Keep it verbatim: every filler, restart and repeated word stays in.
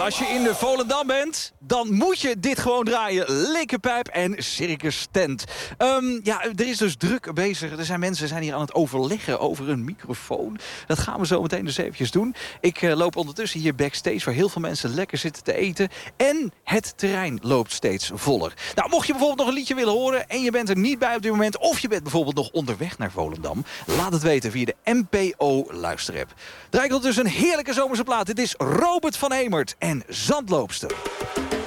Als je in de Volendam bent, dan moet je dit gewoon draaien. Likkerpijp en Circus Tent. Um, ja, er is dus druk bezig. Er zijn mensen zijn hier aan het overleggen over een microfoon. Dat gaan we zo meteen dus eventjes doen. Ik uh, loop ondertussen hier backstage waar heel veel mensen lekker zitten te eten. En het terrein loopt steeds voller. Nou, mocht je bijvoorbeeld nog een liedje willen horen en je bent er niet bij op dit moment, of je bent bijvoorbeeld nog onderweg naar Volendam, laat het weten via de N P O luisterapp. Draai ik ondertussen een heerlijke zomerse plaat. Dit is Robert van Hemert en Zandloopster.